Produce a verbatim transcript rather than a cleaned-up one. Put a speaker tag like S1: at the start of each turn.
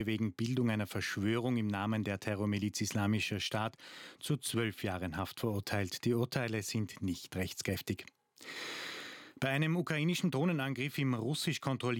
S1: wegen Bildung einer Verschwörung im Namen der Terrormiliz Islamischer Staat zu zwölf Jahren Haft verurteilt. Die Urteile sind nicht rechtskräftig. Bei einem ukrainischen Drohnenangriff im russisch kontrollierten